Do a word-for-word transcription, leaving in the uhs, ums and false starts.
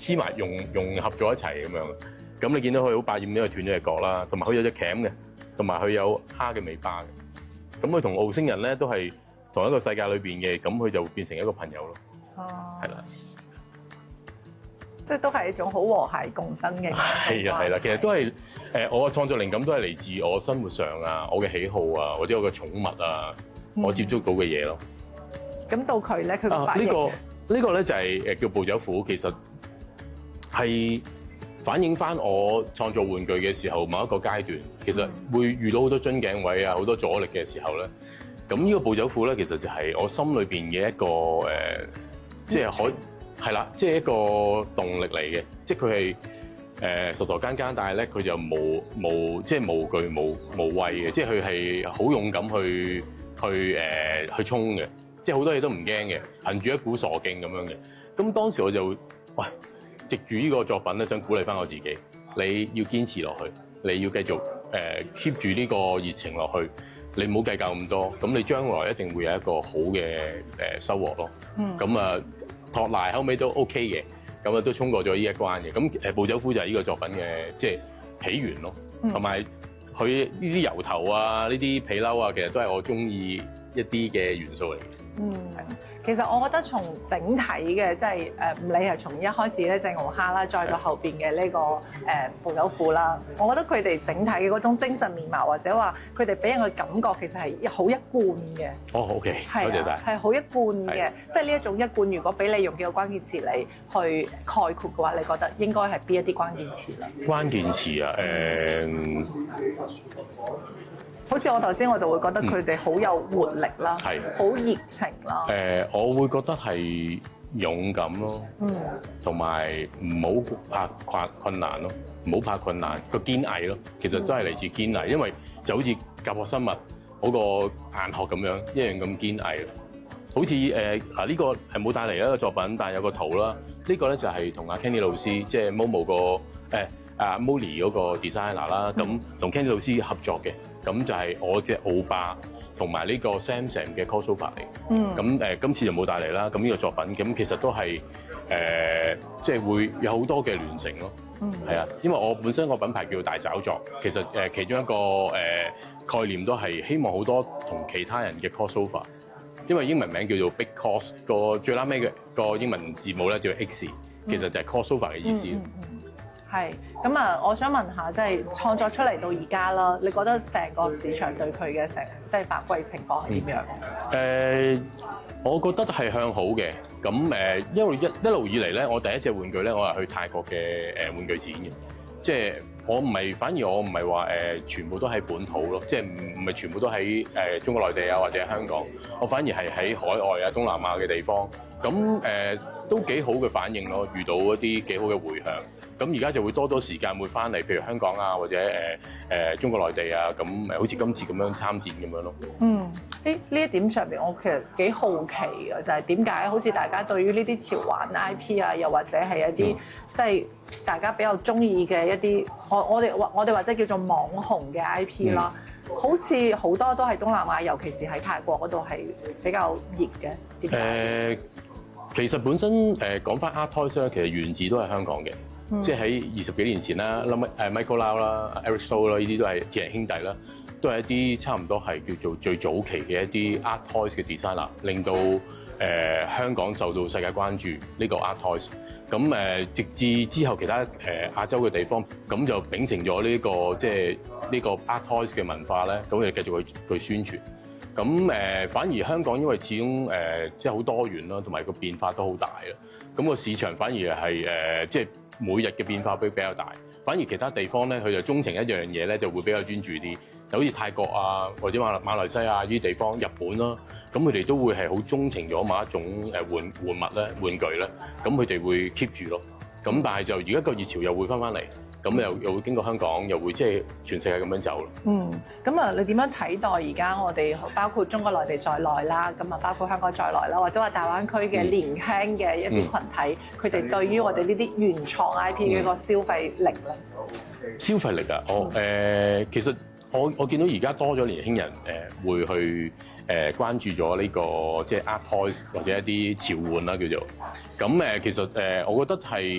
黐埋融融合咗一齊咁樣。咁你見到佢好百厭，因為斷咗隻角啦，同埋佢有隻鉗嘅，同埋佢有蝦嘅尾巴嘅。咁佢同澳星人咧都係同一個世界裏邊嘅，咁佢就變成一個朋友咯。哦，係啦， 即係都係一種好和諧共生嘅。 係啊係啦，其實都係誒，我嘅創作靈感都係嚟自我生活上啊，我嘅喜好啊，或者我嘅寵物啊，嗯、我接觸到嘅嘢咯。 咁到佢咧，佢個啊，呢、這個呢、這個咧就係誒叫暴走虎，其實係反映翻我創作玩具嘅時候某一個階段，其實會遇到好多樽頸位啊，好多阻力嘅時候咧。咁呢個暴走虎咧，其實就係我心裏邊嘅一個誒、呃，即係可係啦，即係一個動力嚟嘅。即係佢係誒傻傻更更，但係咧佢就無無即係無懼無無畏嘅，即係佢係好勇敢去去誒、呃、去衝嘅。即係好多嘢都唔驚嘅，憑住一股傻勁咁樣嘅。咁當時我就喂，藉住呢個作品咧，想鼓勵翻我自己，你要堅持落去，你要繼續誒 keep 住呢個熱情落去。你唔好計較咁多，咁你將來一定會有一個好嘅誒收穫咯。嗯。咁啊，托賴後尾都 OK 嘅，咁啊都衝過咗呢一關嘅。咁誒暴走虎就係呢個作品嘅即係起源咯，同埋佢呢啲油頭啊、呢啲皮褸啊，其實都係我中意一啲嘅元素嚟嘅。 嗯，其實我覺得從整體嘅即係誒，唔理係從一開始咧隻牛蝦啦，再到後邊嘅呢個誒暴走虎啦，我覺得佢哋整體嘅嗰種精神面貌，或者話佢哋俾人嘅感覺其實係好一貫嘅。 哦 ，OK，多謝晒。 係好一貫嘅，即係呢一種一貫。如果俾你用幾個關鍵詞嚟去概括嘅話，你覺得應該係邊一啲關鍵詞啦？關鍵詞啊，誒、嗯。 好似我頭先我就會覺得佢哋好有活力啦，係好熱情啦。 誒、呃，我會覺得係勇敢咯，嗯，同埋唔好怕困困難咯，唔好怕困難個堅毅咯。其實都係嚟自堅毅，因為就好似甲殼生物嗰個硬殼咁樣，一樣咁堅毅。好似誒啊呢個係冇帶嚟一個作品，但係有個圖啦。呢、這個咧就係同阿 Kenny 老師，即係 Momo 個誒阿 Molly 嗰個 designer 啦，咁同 Kenny 老師合作嘅。咁就係我隻奧霸同埋呢個 Samsung 嘅 crossover 嚟。嗯。咁誒，今次就冇帶嚟啦。咁呢個作品，咁其實都係誒，即、呃、係、就是、會有好多嘅聯乘咯。嗯。係啊，因為我本身個品牌叫大找作，其實誒其中一個誒、呃、概念都係希望好多同其他人嘅 crossover。因為英文名叫做 Big Cross， 個最拉尾嘅個英文字母咧叫 X， 其實就係 crossover 嘅意思。嗯嗯嗯。係， 咁啊，我想問下，即係創作出嚟到而家啦，你覺得成個市場對佢嘅成即係反饋情況係點樣？誒、 嗯呃，我覺得係向好嘅。咁誒，因為一一路以嚟咧，我第一隻玩具咧，我係去泰國嘅誒玩具展嘅，即係我唔係，反而我唔係話誒全部都喺本土咯，即係唔唔係全部都喺誒中國內地啊或者香港，我反而係喺海外啊東南亞嘅地方，咁誒、呃、都幾好嘅反應咯，遇到一啲幾好嘅迴響。咁而家就會多多時間會翻嚟，譬如香港啊，或者誒誒、呃、中國內地啊，咁誒好似今次咁樣參展咁樣咯。 嗯，呢呢一點上邊，我其實幾好奇嘅，就係點解好似大家對於呢啲潮玩 I P 啊，又或者係一啲、嗯、即係大家比較中意嘅一啲，我我哋我哋或者叫做網紅嘅 I P 啦、嗯，好似好多都係東南亞，尤其是喺泰國嗰度係比較熱嘅。點解？誒、呃， 其實本身誒講翻 Art Toys 咧，其實源自都係香港嘅。嗯、即係喺二十幾年前啦，誒 Michael Lau 啦、Eric So 啦，呢啲都係鐵人兄弟啦，都係一啲差唔多係叫做最早期嘅一啲 Art Toys 嘅 designer，令到誒、呃、香港受到世界關注呢個 Art Toys。咁誒、呃，直至之後其他誒、呃、亞洲嘅地方，咁就秉承咗呢、這個即係呢個 Art Toys 嘅文化咧，咁佢哋繼續去去宣傳。咁誒、呃，反而香港因為始終誒、呃、即係好多元啦，同埋個變化都好大啦。咁個市場反而係誒、呃、即係。每日嘅變化比比較大，反而其他地方咧，佢就鍾情一樣嘢咧，就會比較專注啲。就好似泰國啊，或者馬馬來西亞呢啲地方，日本啦，咁佢哋都會係好鍾情咗某一種誒玩玩物咧、玩具咧，咁佢哋會 keep 住咯。咁但係就而家個熱潮又會翻翻嚟。咁又又會經過香港，又會即係全世界咁樣走咯。嗯， 咁啊，你點樣睇待而家我哋包括中國內地在內啦，咁啊包括香港在內啦，或者話大灣區嘅年輕嘅一啲群體，佢、嗯、哋對於我哋呢啲原創 I P 嘅一個消費力咧、 嗯？消費力啊，我誒、呃、其實我我見到而家多咗年輕人誒、呃、會去誒、呃、關注咗呢、這個即係 Art Toys 或者一啲潮玩啦叫做。咁誒其實誒、呃，我覺得係